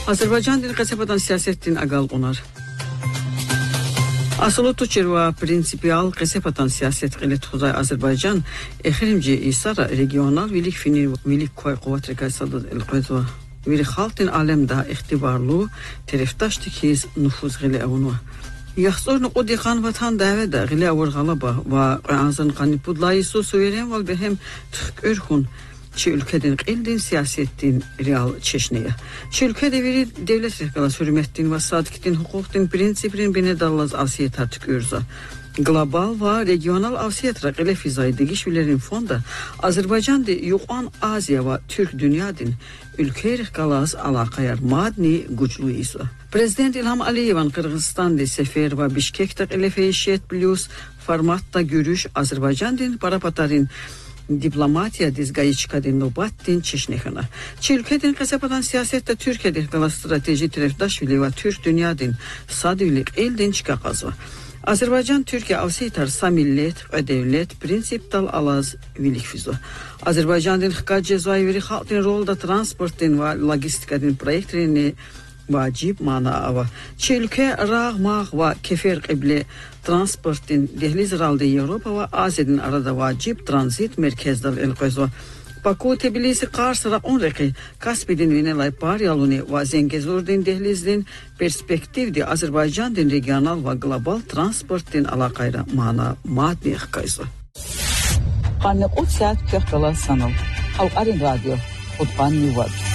Azərbaycan dil qəsəbədən siyasətdin aqal qonar. Asılı tuçirva prinsipial qəsəbədən siyasət qilit xuzay Azərbaycan exirimci isara regional vilik finir vilik koy qovat rəqəsadı el-qazva. Veri xaltin aləmdə ixtibarlı tərəfdaş tikiz nüfuz qili avunu. Yaxsornu o dixan vatan dəvədə qili avur qalaba və qanzın qanipudlayısı suveren val behem tıxq örxun. Çi ülkeden qildin siyasettin real çeşneye. Çi ülkede veri devlet rəhqalas hürmettin ve sadıktin hukuktin prinsiprin benedallaz asiyet artık ürza. Global ve regional asiyet rəqələ fizayı digişvilerin fonda Azərbaycan de Yuqan Aziya ve Türk dünyadın ülke rəhqalas alaqayar madni güclü isa. Prezident İlham Aliyev'in Qırğızistan de sefer ve Bişkek'te elefeşiyet plus formatta görüş Azərbaycan parapatarin diplomatiya dizgayıçkadın nobattin çeşnexana. Çilkedin qəsəbədən siyasətdə Türkiye'de qala strateji tərəfdaşvili ve Türk dünyadın sadivlik eldin çıxaqazı. Azərbaycan Türkiye avsiyetar samillet ve devlet prinsip dal alaz vilik füzo. Azərbaycan'ın hıqa cezayveri xalqın rolda transportin ve logistikadın proyektlerini vacib mana ava. Çilke rağmaq ve kefer qibli transportin dehliz raldı Avropa ve Asya'nın arada vacib transit merkezdal el-qazva. Baku Tbilisi Kars raqon rəqi Kaspidin venelay par yaluni ve Zengezurdin dehlizdin perspektivdi Azərbaycan'ın regional ve global transportin alaqayra mana madni hıqaysa. Qanı 3 saat köxqala sanıl. Halqarin radyo. Utban Nivat.